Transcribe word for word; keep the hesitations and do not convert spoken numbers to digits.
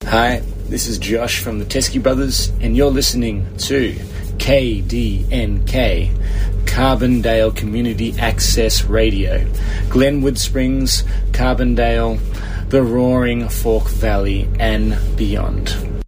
Hi, this is Josh from the Teskey Brothers, and you're listening to K D N K, Carbondale Community Access Radio, Glenwood Springs, Carbondale, the Roaring Fork Valley, and beyond.